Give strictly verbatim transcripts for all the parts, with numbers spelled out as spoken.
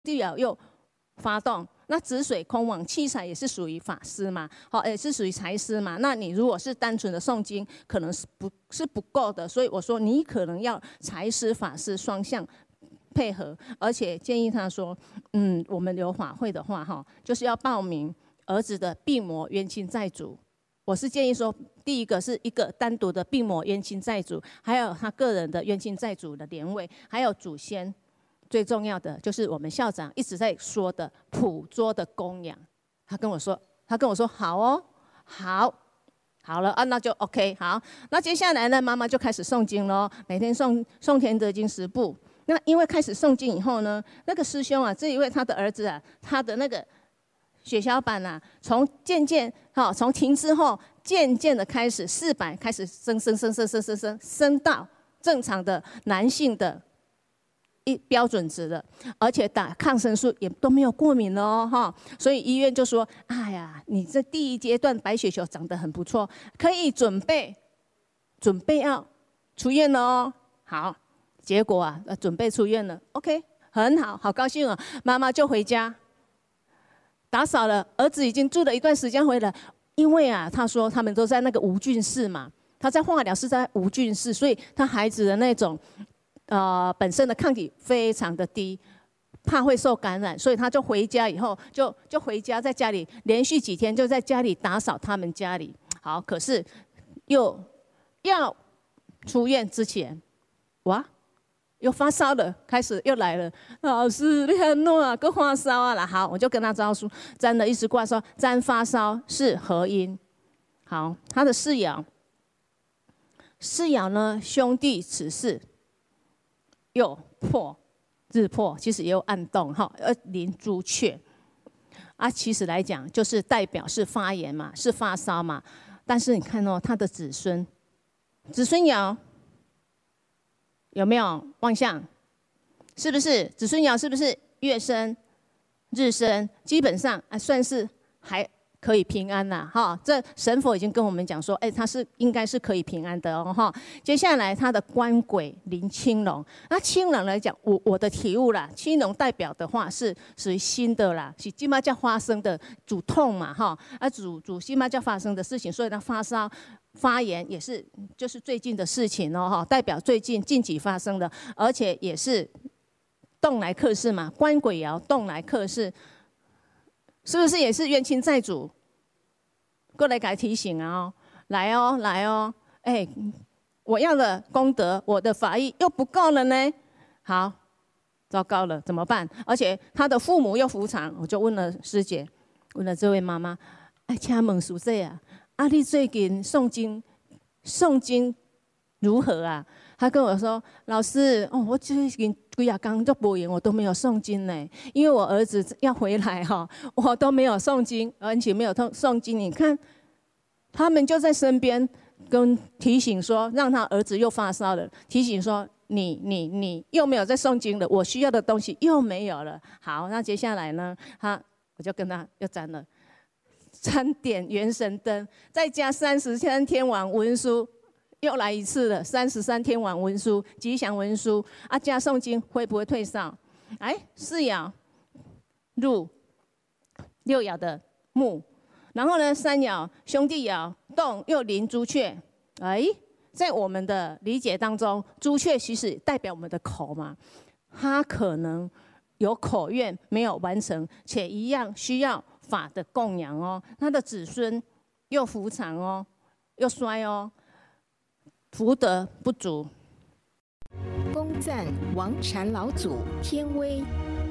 帝尧又发动。那止水空网器材也是属于法师嘛，好，也是属于财师嘛。那你如果是单纯的诵经，可能是不是不够的。所以我说，你可能要财师、法师双向配合，而且建议他说，嗯，我们有法会的话，哈，就是要报名儿子的病魔冤亲债主。我是建议说，第一个是一个单独的病魔冤亲债主，还有他个人的冤亲债主的连位，还有祖先。最重要的就是我们校长一直在说的普桌的供养。他跟我说，他跟我说好哦，好，好了啊，那就 OK 好。那接下来呢，妈妈就开始诵经咯，每天诵诵天德经十部。那因为开始诵经以后呢，那个师兄啊，这一位他的儿子啊，他的那个血小板啊，从渐渐好，从停之后渐渐的开始四百开始升升升升升升升升到正常的男性的。一标准值的，而且打抗生素也都没有过敏了哦，哈，所以医院就说：“哎呀，你这第一阶段白血球长得很不错，可以准备准备要出院了哦。”好，结果啊，准备出院了 ，OK， 很好，好高兴哦。妈妈就回家打扫了，儿子已经住了一段时间回来，因为啊，他说他们都在那个无菌室嘛，他在化疗是在无菌室，所以他孩子的那种。呃，本身的抗体非常的低，怕会受感染，所以他就回家以后就就回家，在家里连续几天就在家里打扫他们家里。好，可是又要出院之前，哇，又发烧了，开始又来了。老师，你很弄啊，个发烧啊啦。好，我就跟他招书，沾了一支挂说沾发烧是合音。好，他的四爻，四爻呢，兄弟此事。又破日破，其实也有暗动哈，而临朱雀啊，其实来讲就是代表是发炎嘛，是发烧嘛。但是你看哦，他的子孙，子孙爻有没有望向？是不是子孙爻？是不是月生、日生？基本上啊，算是还。可以平安啦，哈！这神佛已经跟我们讲说，哎，他是应该是可以平安的哦，哈。接下来他的官鬼临青龙，那青龙来讲，我我的体悟啦，青龙代表的话是属于新的啦，是今嘛叫发生的主痛嘛，哈，啊主主今嘛叫发生的事情，所以他发烧、发炎也是就是最近的事情哦，哈，代表最近近期发生的，而且也是动来克世嘛，官鬼爻动来克世。是不是也是冤亲债主？过来给他提醒啊、哦！来哦，来哦！哎，我要的功德，我的法益又不够了呢。好，糟糕了，怎么办？而且他的父母又伏藏，我就问了师姐，问了这位妈妈，哎，请问师姐啊，啊，你最近诵经诵经如何啊？他跟我说：“老师，哦，我最近几日刚做播音，我都没有诵经呢，因为我儿子要回来哈，我都没有诵经，而且没有诵经。你看，他们就在身边跟提醒说，让他儿子又发烧了，提醒说你你你又没有在诵经了，我需要的东西又没有了。好，那接下来呢，他我就跟他又沾了，沾点元神灯，再加三十三天王文书。”又来一次了，三十三天王文书、吉祥文书啊，加诵经会不会退烧？哎，四爻入六爻的木，然后呢，三爻兄弟爻动又临朱雀。哎，在我们的理解当中，朱雀其实代表我们的口嘛，它可能有口愿没有完成，且一样需要法的供养哦。他的子孙又伏藏哦，又衰哦。福德不足， 恭赞王禅老祖天威。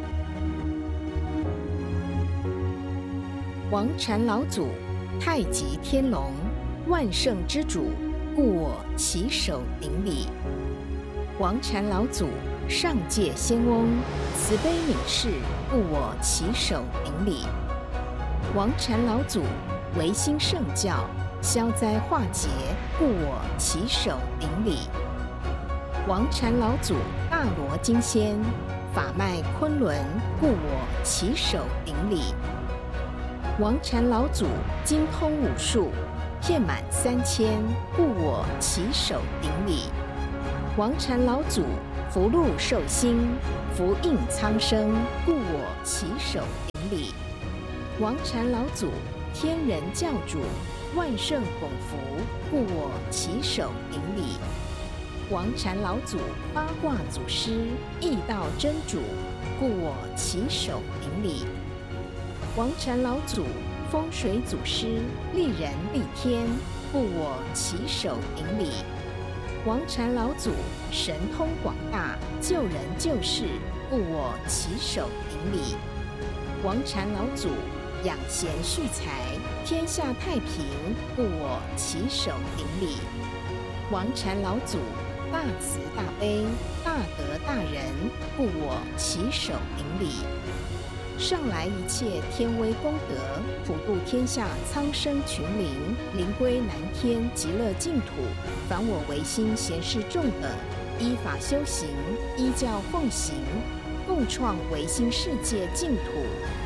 王禅老祖，太极天龙，万圣之主，故我起手顶礼。王禅老祖，上界仙翁，慈悲悯世，故我起手顶礼。王禅老祖，维新圣教。消灾化解，故我起手顶礼。王禅老祖大罗金仙，法脉昆仑，故我起手顶礼。王禅老祖精通武术，遍满三千，故我起手顶礼。王禅老祖福禄寿星，福应苍生，故我起手顶礼。王禅老祖，天人教主，万圣拱福，故我起手顶礼。王禅老祖，八卦祖师，易道真主，故我起手顶礼。王禅老祖，风水祖师，利人利天，故我起手顶礼。王禅老祖，神通广大，救人救世，故我起手顶礼。王禅老祖，养贤蓄财，天下太平，故我起手顶礼。王禅老祖，大慈大悲，大德大仁，故我起手顶礼。上来一切天威功德，普度天下苍生群灵，灵归南天极乐净土。凡我唯心贤士众等，依法修行，依教奉行，共创唯心世界净土。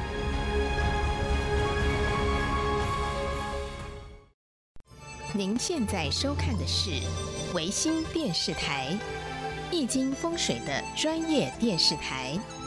您现在收看的是唯心电视台，易经风水的专业电视台。